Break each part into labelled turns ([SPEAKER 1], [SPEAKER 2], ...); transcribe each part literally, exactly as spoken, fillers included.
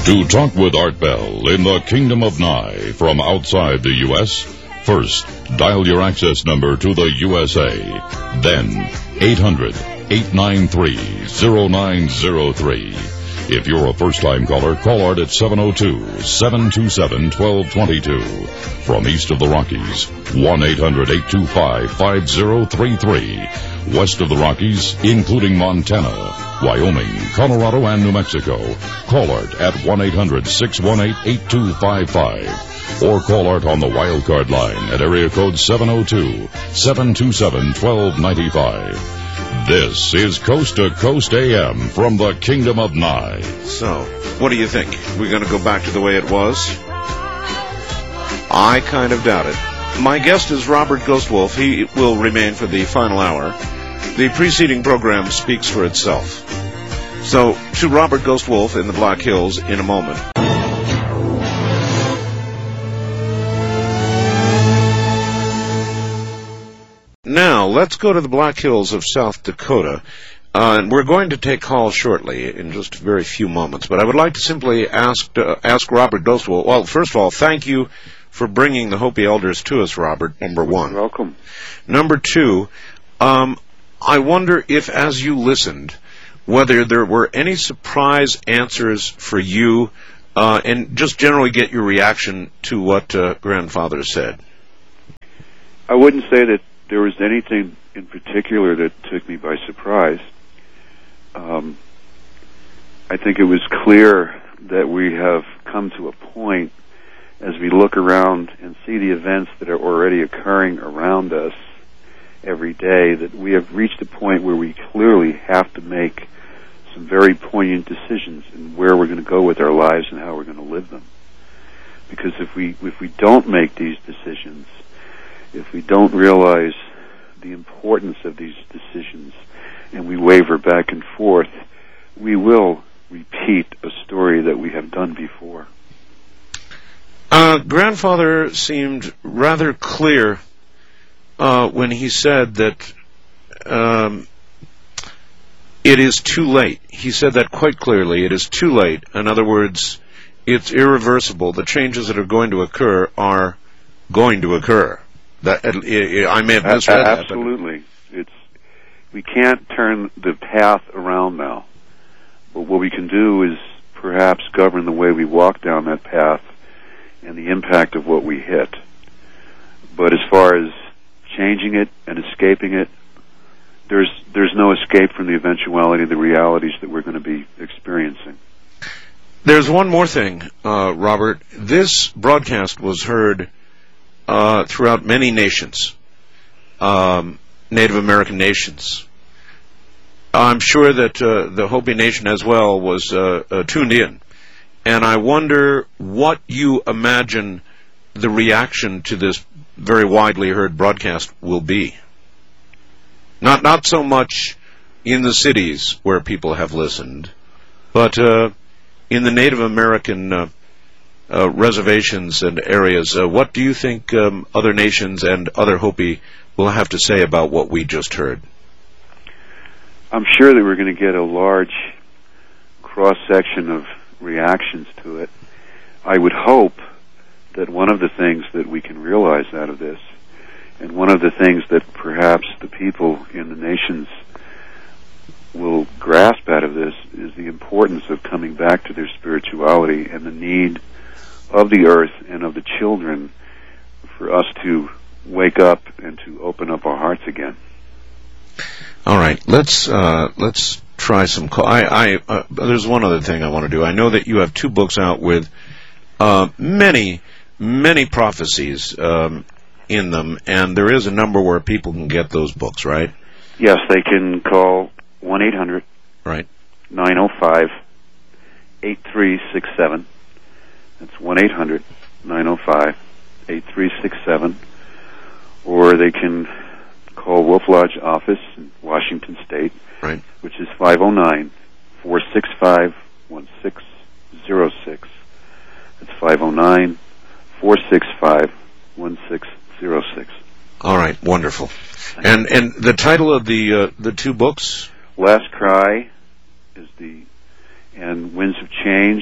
[SPEAKER 1] To talk with Art Bell in the Kingdom of Nye from outside the U S, first, dial your access number to the U S A. Then, eight hundred, eight nine three, zero nine zero three. If you're a first-time caller, call Art at seven oh two, seven two seven, one two two two. From east of the Rockies, one eight hundred, eight two five, five zero three three. West of the Rockies, including Montana, Wyoming, Colorado, and New Mexico, call Art at one eight hundred, six one eight, eight two five five. Or call Art on the wildcard line at area code seven oh two, seven two seven, one two nine five. This is Coast to Coast A M from the Kingdom of Nye.
[SPEAKER 2] So, what do you think? We're going to go back to the way it was? I kind of doubt it. My guest is Robert Ghostwolf. He will remain for the final hour. The preceding program speaks for itself. So, to Robert Ghostwolf in the Black Hills in a moment. Now, let's go to the Black Hills of South Dakota, uh, and we're going to take calls shortly in just a very few moments. But I would like to simply ask uh, ask Robert Ghostwolf. Well, first of all, thank you for bringing the Hopi elders to us, Robert, number one.
[SPEAKER 3] You're welcome.
[SPEAKER 2] Number two, um, I wonder if, as you listened, whether there were any surprise answers for you, uh, and just generally get your reaction to what uh, Grandfather said.
[SPEAKER 3] I wouldn't say that there was anything in particular that took me by surprise. Um, I think it was clear that we have come to a point as we look around and see the events that are already occurring around us every day, that we have reached a point where we clearly have to make some very poignant decisions in where we're going to go with our lives and how we're going to live them. Because if we if we don't make these decisions, if we don't realize the importance of these decisions and we waver back and forth, we will repeat a story that we have done before.
[SPEAKER 2] Uh, Grandfather seemed rather clear uh, when he said that um, it is too late. He said that quite clearly. It is too late. In other words, it's irreversible. The changes that are going to occur are going to occur. That, I may have misread that.
[SPEAKER 3] Absolutely. It's, we can't turn the path around now. But what we can do is perhaps govern the way we walk down that path and the impact of what we hit. But as far as changing it and escaping it, there's there's no escape from the eventuality of the realities that we're going to be experiencing.
[SPEAKER 2] There's one more thing, uh, Robert. This broadcast was heard Uh, throughout many nations, um, Native American nations. I'm sure that uh, the Hopi Nation as well was uh, uh, tuned in, and I wonder what you imagine the reaction to this very widely heard broadcast will be. Not not so much in the cities where people have listened, but uh, in the Native American uh, Uh, reservations and areas. Uh, what do you think um, other nations and other Hopi will have to say about what we just heard?
[SPEAKER 3] I'm sure that we're going to get a large cross-section of reactions to it. I would hope that one of the things that we can realize out of this, and one of the things that perhaps the people in the nations will grasp out of this, is the importance of coming back to their spirituality and the need of the earth and of the children for us to wake up and to open up our hearts again.
[SPEAKER 2] All right, let's uh, let's try some. Call. I, I uh, there's one other thing I want to do. I know that you have two books out with uh, many many prophecies um, in them, and there is a number where people can get those books, right?
[SPEAKER 3] Yes, they can call one eight hundred
[SPEAKER 2] right
[SPEAKER 3] nine oh five eight three six seven. That's one eight hundred nine oh five eight three six seven. Or they can call Wolf Lodge office in Washington State,
[SPEAKER 2] right,
[SPEAKER 3] which is five oh nine, four six five, one six oh six. That's five oh nine, four six five, one six oh six.
[SPEAKER 2] All right, wonderful. And and the title of the uh, the two books?
[SPEAKER 3] Last Cry is the, and Winds of Change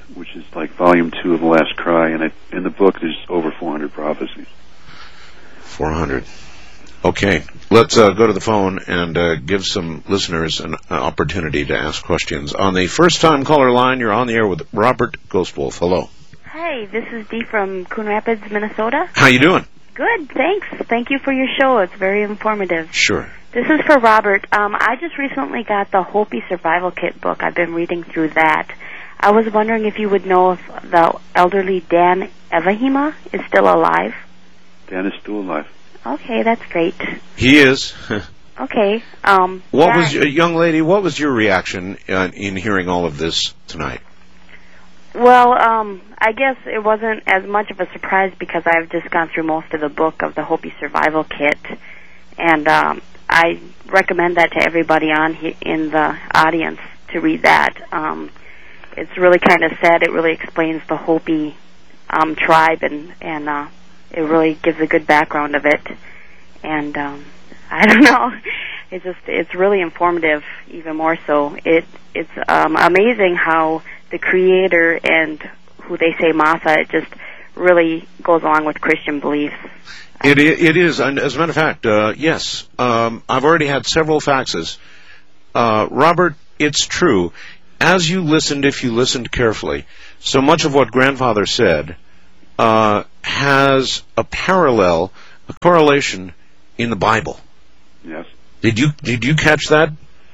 [SPEAKER 3] which is like volume two of The Last Cry, and it, in the book there's over four hundred prophecies.
[SPEAKER 2] four hundred. Okay, let's uh, go to the phone and uh, give some listeners an uh, opportunity to ask questions. On the first-time caller line, you're on the air with Robert Ghostwolf. Hello.
[SPEAKER 4] Hi, this is Dee from Coon Rapids, Minnesota.
[SPEAKER 2] How you doing?
[SPEAKER 4] Good, thanks. Thank you for your show. It's very informative.
[SPEAKER 2] Sure.
[SPEAKER 4] This is for Robert. Um, I just recently got the Hopi Survival Kit book. I've been reading through that. I was wondering if you would know if the elderly Dan Evahima is still alive.
[SPEAKER 3] Dan is still alive.
[SPEAKER 4] Okay, that's great.
[SPEAKER 2] He is.
[SPEAKER 4] Okay. Um,
[SPEAKER 2] what
[SPEAKER 4] yeah.
[SPEAKER 2] was, uh, young lady, what was your reaction uh, in hearing all of this tonight?
[SPEAKER 4] Well, um, I guess it wasn't as much of a surprise because I've just gone through most of the book of the Hopi Survival Kit, and um, I recommend that to everybody on he- in the audience to read that. Um, it's really kind of sad. It really explains the Hopi um, tribe, and and uh, it really gives a good background of it. And um, I don't know, it's just it's really informative. Even more so, it it's um, amazing how the creator and who they say Masa, it just really goes along with Christian beliefs.
[SPEAKER 2] It, it is, and as a matter of fact, uh, yes, um, I've already had several faxes. Uh, Robert, it's true. As you listened, if you listened carefully, so much of what Grandfather said uh, has a parallel, a correlation in the Bible.
[SPEAKER 3] Yes.
[SPEAKER 2] Did you did you catch that?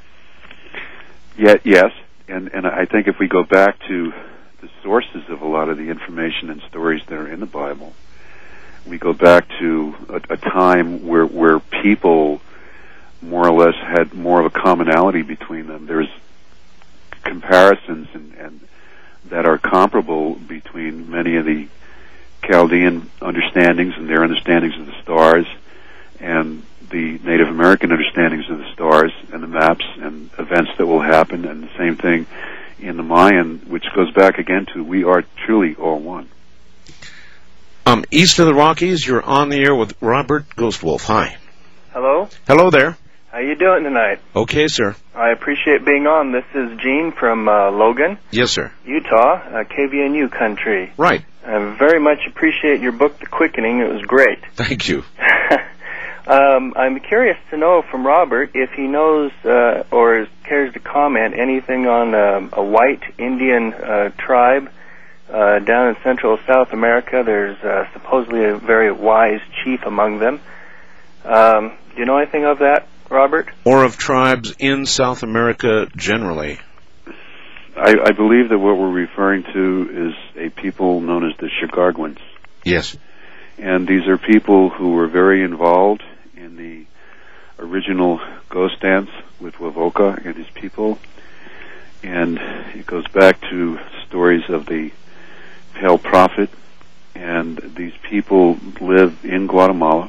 [SPEAKER 3] Yeah, yes, and and I think if we go back to the sources of a lot of the information and stories that are in the Bible, we go back to a, a time where where people more or less had more of a commonality between them. There's comparisons and, and that are comparable between many of the Chaldean understandings and their understandings of the stars and the Native American understandings of the stars and the maps and events that will happen, and the same thing in the Mayan, which goes back again to we are truly all one.
[SPEAKER 2] Um, east of the Rockies, you're on the air with Robert Ghostwolf. Hi.
[SPEAKER 5] Hello.
[SPEAKER 2] Hello there.
[SPEAKER 5] How you doing tonight?
[SPEAKER 2] Okay, sir.
[SPEAKER 5] I appreciate being on. This is Gene from uh, Logan,
[SPEAKER 2] Yes, sir.
[SPEAKER 5] Utah, uh, K V N U country.
[SPEAKER 2] Right.
[SPEAKER 5] I very much appreciate your book, The Quickening. It was great.
[SPEAKER 2] Thank you.
[SPEAKER 5] um, I'm curious to know from Robert if he knows uh, or cares to comment anything on um, a white Indian uh, tribe uh, down in Central South America. There's uh, supposedly a very wise chief among them. Um, do you know anything of that, Robert?
[SPEAKER 2] Or of tribes in South America generally.
[SPEAKER 3] I, I believe that what we're referring to is a people known as the Chicarguans.
[SPEAKER 2] Yes.
[SPEAKER 3] And these are people who were very involved in the original ghost dance with Wavoka and his people. And it goes back to stories of the Pale Prophet. And these people live in Guatemala.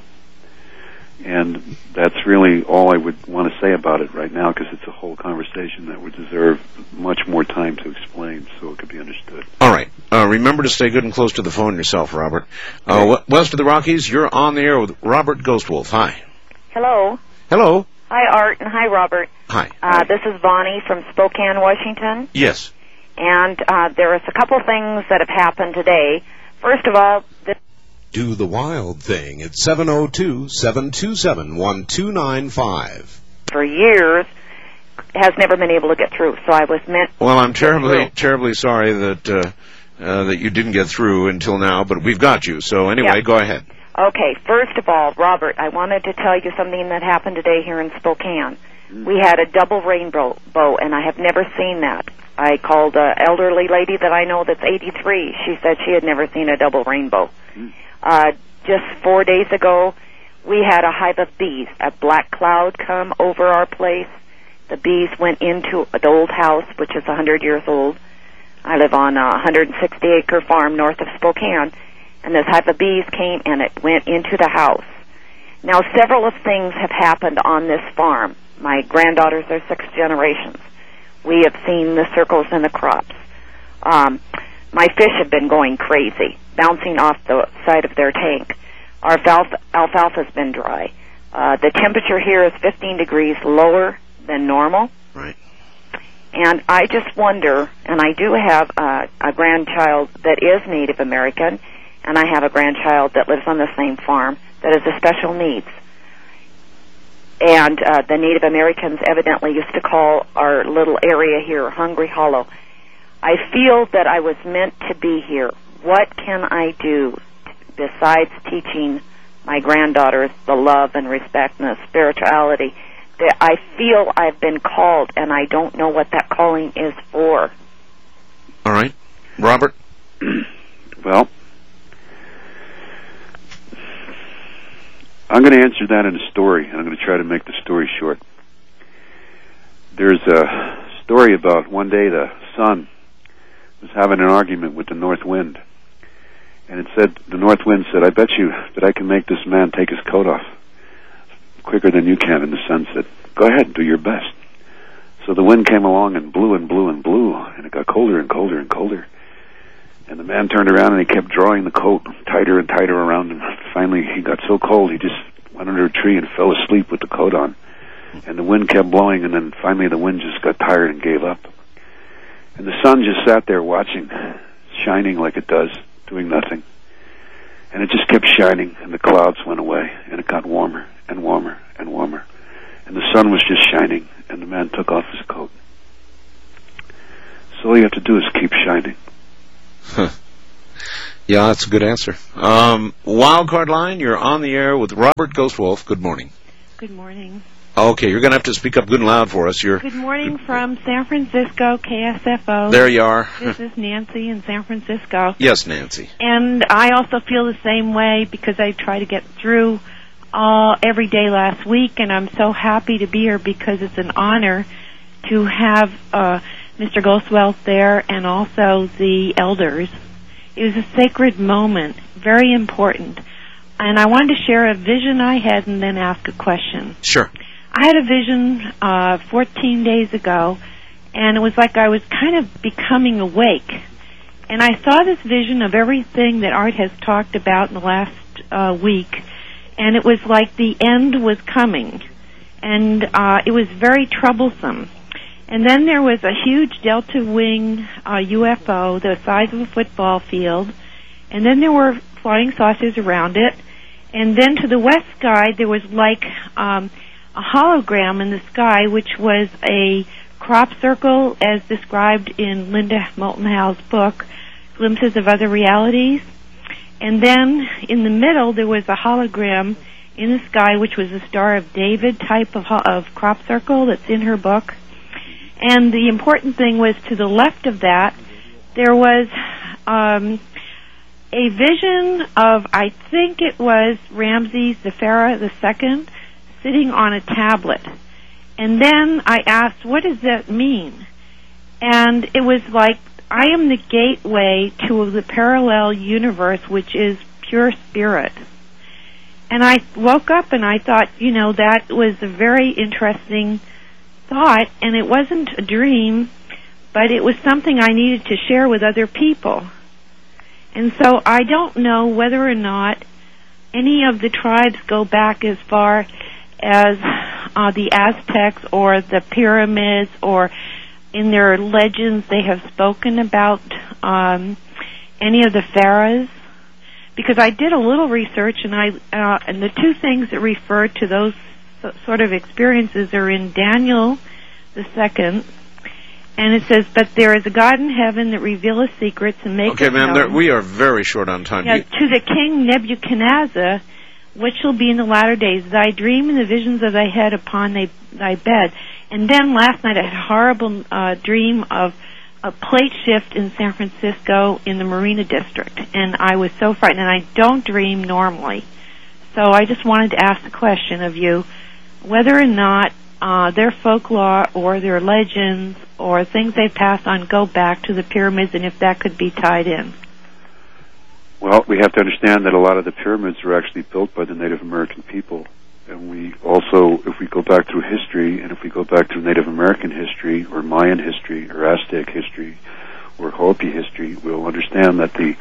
[SPEAKER 3] And that's really all I would want to say about it right now, because it's a whole conversation that would deserve much more time to explain so it could be understood.
[SPEAKER 2] All right. Uh, remember to stay good and close to the phone yourself, Robert. Uh, w- west of the Rockies, you're on the air with Robert Ghostwolf. Hi.
[SPEAKER 6] Hello.
[SPEAKER 2] Hello.
[SPEAKER 6] Hi, Art, and hi, Robert.
[SPEAKER 2] Hi.
[SPEAKER 6] Uh, this is Bonnie from Spokane, Washington.
[SPEAKER 2] Yes.
[SPEAKER 6] And uh, there is a couple things that have happened today. First of all, this
[SPEAKER 7] Do the Wild Thing at seven oh two, seven two seven, one two nine five.
[SPEAKER 6] for years has never been able to get through. So I was meant.
[SPEAKER 2] Well, I'm terribly,
[SPEAKER 6] through.
[SPEAKER 2] terribly sorry that uh, uh, that you didn't get through until now, but we've got you. So anyway,
[SPEAKER 6] Yeah.
[SPEAKER 2] go ahead.
[SPEAKER 6] Okay, first of all, Robert, I wanted to tell you something that happened today here in Spokane. We had a double rainbow, bow, and I have never seen that. I called an elderly lady that I know that's eighty-three. She said she had never seen a double rainbow. Uh, just four days ago, we had a hive of bees. A black cloud come over our place. The bees went into the old house, which is one hundred years old. I live on a one hundred sixty acre farm north of Spokane. And this hive of bees came and it went into the house. Now, several of things have happened on this farm. My granddaughters are six generations. We have seen the circles in the crops. Um, my fish have been going crazy, bouncing off the side of their tank. Our alfalfa, alfalfa's been dry. Uh, the temperature here is fifteen degrees lower than normal.
[SPEAKER 2] Right.
[SPEAKER 6] And I just wonder, and I do have uh, a grandchild that is Native American, and I have a grandchild that lives on the same farm that is a special needs. And uh, the Native Americans evidently used to call our little area here Hungry Hollow. I feel that I was meant to be here. What can I do besides teaching my granddaughters the love and respect and the spirituality? That I feel I've been called, and I don't know what that calling is for.
[SPEAKER 2] All right. Robert?
[SPEAKER 3] Well, I'm going to answer that in a story, and I'm going to try to make the story short. There's a story about one day the sun was having an argument with the north wind. And it said, the north wind said, I bet you that I can make this man take his coat off quicker than you can. And the sun said, go ahead, do your best. So the wind came along and blew and blew and blew, and it got colder and colder and colder. And the man turned around and he kept drawing the coat tighter and tighter around him. Finally, he got so cold he just went under a tree and fell asleep with the coat on. And the wind kept blowing, and then finally the wind just got tired and gave up. And the sun just sat there watching, shining like it does, doing nothing. And it just kept shining, and the clouds went away, and it got warmer and warmer and warmer. And the sun was just shining, and the man took off his coat. So all you have to do is keep shining.
[SPEAKER 2] Huh. Yeah, that's a good answer. Um, Wildcard Line, you're on the air with Robert Ghostwolf. Good morning.
[SPEAKER 8] Good morning.
[SPEAKER 2] Okay, you're going to have to speak up good and loud for us. You're
[SPEAKER 8] Good morning from San Francisco, K S F O.
[SPEAKER 2] There you are.
[SPEAKER 8] This is Nancy in San Francisco.
[SPEAKER 2] Yes, Nancy.
[SPEAKER 8] And I also feel the same way because I try to get through all every day last week, and I'm so happy to be here because it's an honor to have uh, Mister Ghostwolf there and also the elders. It was a sacred moment, very important. And I wanted to share a vision I had and then ask a question.
[SPEAKER 2] Sure.
[SPEAKER 8] I had a vision uh, fourteen days ago, and it was like I was kind of becoming awake. And I saw this vision of everything that Art has talked about in the last uh, week, and it was like the end was coming. And uh, it was very troublesome. And then there was a huge Delta Wing uh, U F O the size of a football field, and then there were flying saucers around it. And then to the west sky, there was like um, a hologram in the sky, which was a crop circle as described in Linda Moulton Howe's book, Glimpses of Other Realities. And then in the middle, there was a hologram in the sky, which was a Star of David type of, of crop circle that's in her book. And the important thing was to the left of that, there was um, a vision of, I think it was Ramses the Pharaoh the Second, sitting on a tablet. And then I asked, what does that mean? And it was like, I am the gateway to the parallel universe, which is pure spirit. And I woke up and I thought, you know, that was a very interesting thought, and it wasn't a dream, but it was something I needed to share with other people. And so I don't know whether or not any of the tribes go back as far as uh, the Aztecs or the pyramids, or in their legends they have spoken about um, any of the pharaohs. Because I did a little research, and I uh, and the two things that refer to those sort of experiences are in Daniel the Second, and it says, "But there is a God in heaven that revealeth secrets and maketh
[SPEAKER 2] Okay, ma'am,
[SPEAKER 8] known."
[SPEAKER 2] there, we are very short on time.
[SPEAKER 8] Yeah,
[SPEAKER 2] You-
[SPEAKER 8] to the king Nebuchadnezzar, what shall be in the latter days? Thy dream and the visions of thy head upon thy, thy bed. And then last night I had a horrible uh, dream of a plate shift in San Francisco in the Marina District, and I was so frightened, and I don't dream normally. So I just wanted to ask the question of you, whether or not uh, their folklore or their legends or things they pass on go back to the pyramids, and if that could be tied in.
[SPEAKER 3] Well, we have to understand that a lot of the pyramids were actually built by the Native American people. And we also, if we go back through history, and if we go back through Native American history, or Mayan history, or Aztec history, or Hopi history, we'll understand that the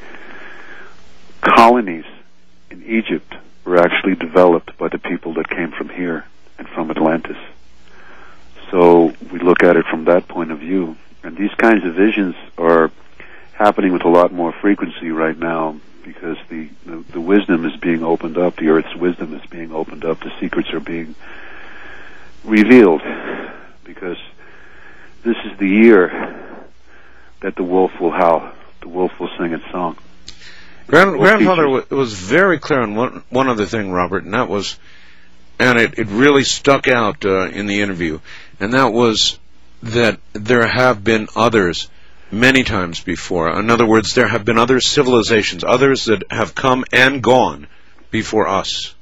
[SPEAKER 3] colonies in Egypt were actually developed by the people that came from here and from Atlantis. So we look at it from that point of view. And these kinds of visions are happening with a lot more frequency right now because the, the, the wisdom is being opened up, the Earth's wisdom is being opened up, the secrets are being revealed, because this is the year that the wolf will howl, the wolf will sing its song.
[SPEAKER 2] Grand, grandfather w- was very clear on one, one other thing, Robert, and that was, and it, it really stuck out uh, in the interview, and that was that there have been others many times before. In other words, there have been other civilizations, others that have come and gone before us.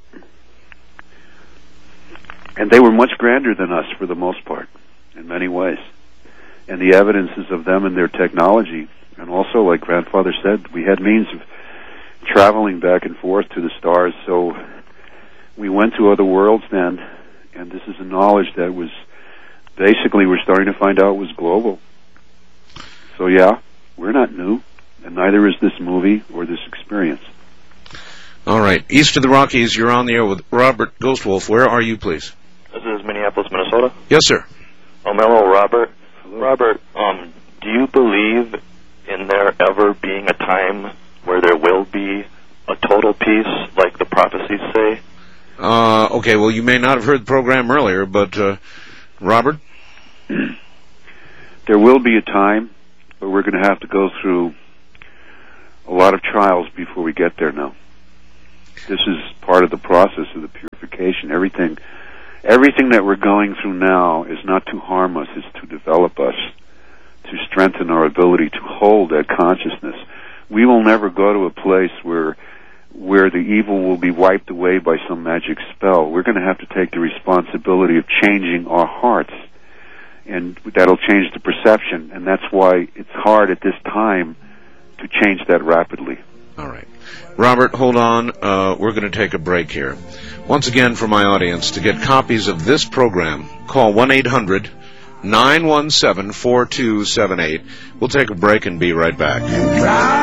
[SPEAKER 3] And they were much grander than us for the most part, in many ways. And the evidences of them and their technology, and also, like grandfather said, we had means of traveling back and forth to the stars, so we went to other worlds then, and this is a knowledge that was, basically we're starting to find out was global. So yeah, we're not new, and neither is this movie or this experience.
[SPEAKER 2] All right, east of the Rockies, you're on the air with Robert Ghostwolf. Where are you, please?
[SPEAKER 9] This is Minneapolis, Minnesota.
[SPEAKER 2] Yes, sir.
[SPEAKER 9] Oh, hello, Robert.
[SPEAKER 3] Hello.
[SPEAKER 9] Robert, um, do you believe in there ever being a time where there will be a total peace, like the prophecies say?
[SPEAKER 2] Uh, okay, well, you may not have heard the program earlier, but, uh, Robert?
[SPEAKER 3] There will be a time, but we're going to have to go through a lot of trials before we get there now. This is part of the process of the purification. Everything, everything that we're going through now is not to harm us, it's to develop us, to strengthen our ability to hold that consciousness. We will never go to a place where where the evil will be wiped away by some magic spell. We're going to have to take the responsibility of changing our hearts, and that'll change the perception, and that's why it's hard at this time to change that rapidly.
[SPEAKER 2] All right. Robert, hold on. Uh, we're going to take a break here. Once again, for my audience, to get copies of this program, call one eight hundred nine one seven four two seven eight. We'll take a break and be right back.